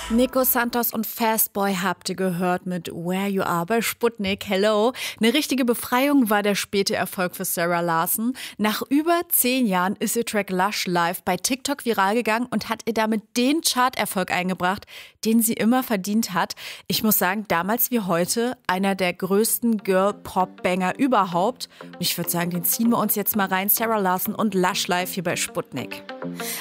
Nico Santos und Fastboy habt ihr gehört mit Where You Are bei Sputnik. Hello. Eine richtige Befreiung war der späte Erfolg für Sarah Larsson. Nach über 10 Jahren ist ihr Track Lush Live bei TikTok viral gegangen und hat ihr damit den Charterfolg eingebracht, den sie immer verdient hat. Ich muss sagen, damals wie heute einer der größten Girl-Pop-Banger überhaupt. Und ich würde sagen, den ziehen wir uns jetzt mal rein. Sarah Larsson und Lush Live hier bei Sputnik.